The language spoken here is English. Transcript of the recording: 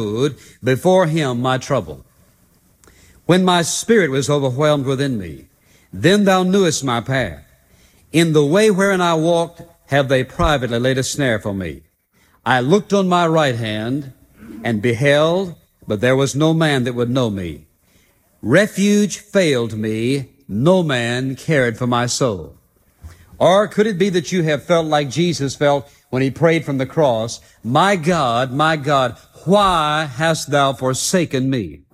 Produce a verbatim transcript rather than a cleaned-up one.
before him my trouble. When my spirit was overwhelmed within me, then thou knewest my path. In the way wherein I walked have they privately laid a snare for me. I looked on my right hand and beheld, but there was no man that would know me. Refuge failed me, no man cared for my soul. Or could it be that you have felt like Jesus felt when he prayed from the cross, My God, my God, why hast thou forsaken me?